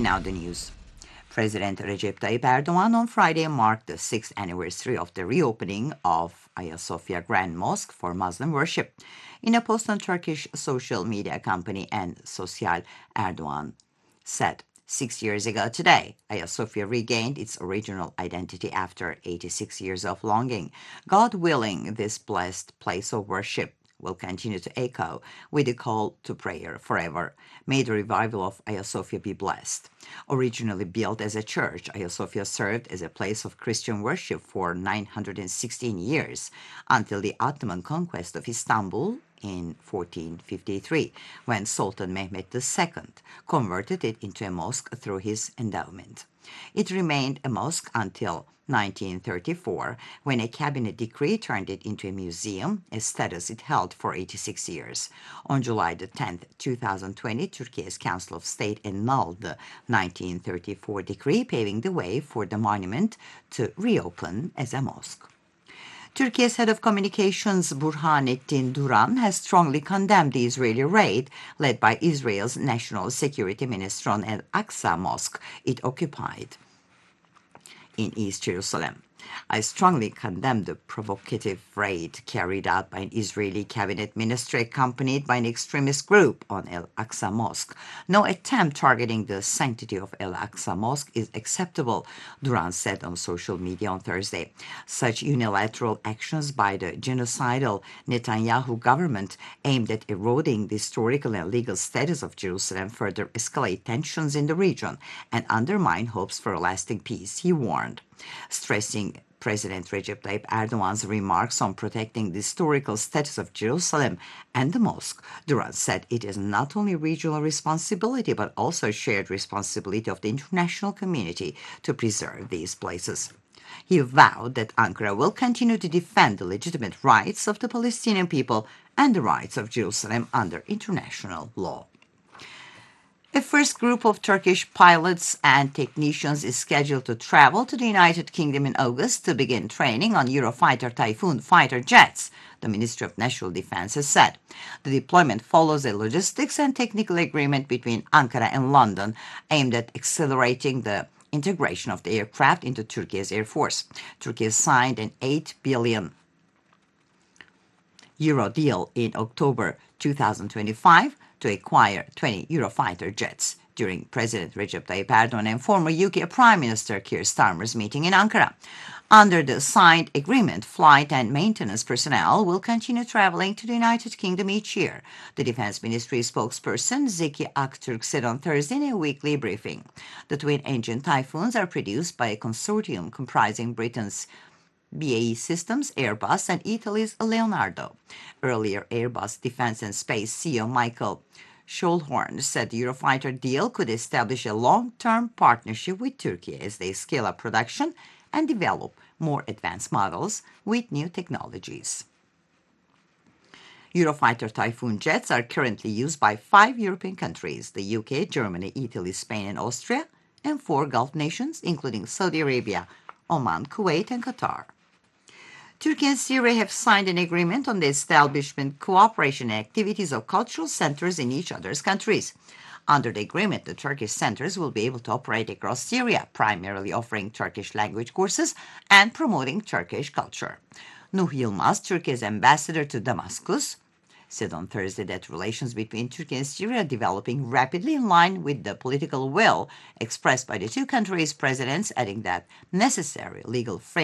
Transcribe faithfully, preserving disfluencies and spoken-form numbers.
now the news. President Recep Tayyip Erdogan on Friday marked the sixth anniversary of the reopening of Ayasofya Grand Mosque for Muslim worship. In a post on Turkish social media company and Sosyal, Erdogan said, Six years ago today, Ayasofya regained its original identity after eighty-six years of longing. God willing, this blessed place of worship will continue to echo with a call to prayer forever. May the revival of Ayasofya be blessed. Originally built as a church, Ayasofya served as a place of Christian worship for nine hundred sixteen years, until the Ottoman conquest of Istanbul in fourteen fifty-three, when Sultan Mehmet the Second converted it into a mosque through his endowment. It remained a mosque until nineteen thirty-four, when a cabinet decree turned it into a museum, a status it held for eighty-six years. On July the tenth, two thousand twenty, Turkey's Council of State annulled the nineteen thirty-four decree, paving the way for the monument to reopen as a mosque. Turkey's head of communications, Burhanettin Duran, has strongly condemned the Israeli raid led by Israel's National Security Minister on Al-Aqsa Mosque it occupied in East Jerusalem. I strongly condemn the provocative raid carried out by an Israeli cabinet minister accompanied by an extremist group on Al-Aqsa Mosque. No attempt targeting the sanctity of Al-Aqsa Mosque is acceptable, Duran said on social media on Thursday. Such unilateral actions by the genocidal Netanyahu government aimed at eroding the historical and legal status of Jerusalem further escalate tensions in the region and undermine hopes for a lasting peace, he warned. Stressing President Recep Tayyip Erdogan's remarks on protecting the historical status of Jerusalem and the mosque, Duran said it is not only regional responsibility but also shared responsibility of the international community to preserve these places. He vowed that Ankara will continue to defend the legitimate rights of the Palestinian people and the rights of Jerusalem under international law. A first group of Turkish pilots and technicians is scheduled to travel to the United Kingdom in August to begin training on Eurofighter Typhoon fighter jets, the Ministry of National Defense has said. The deployment follows a logistics and technical agreement between Ankara and London aimed at accelerating the integration of the aircraft into Turkey's Air Force. Turkey signed an eight billion euro deal in October two thousand twenty-five to acquire twenty Eurofighter jets during President Recep Tayyip Erdogan and former U K Prime Minister Keir Starmer's meeting in Ankara. Under the signed agreement, flight and maintenance personnel will continue traveling to the United Kingdom each year, the Defense Ministry spokesperson Zeki Aktürk said on Thursday in a weekly briefing. The twin-engine Typhoons are produced by a consortium comprising Britain's B A E Systems, Airbus, and Italy's Leonardo. Earlier, Airbus Defence and Space C E O Michael Schulhorn said the Eurofighter deal could establish a long-term partnership with Turkey as they scale up production and develop more advanced models with new technologies. Eurofighter Typhoon jets are currently used by five European countries, the U K, Germany, Italy, Spain, and Austria, and four Gulf nations, including Saudi Arabia, Oman, Kuwait, and Qatar. Turkey and Syria have signed an agreement on the establishment, cooperation, and activities of cultural centers in each other's countries. Under the agreement, the Turkish centers will be able to operate across Syria, primarily offering Turkish language courses and promoting Turkish culture. Nuh Yilmaz, Turkey's ambassador to Damascus, said on Thursday that relations between Turkey and Syria are developing rapidly in line with the political will expressed by the two countries' presidents, adding that necessary legal framework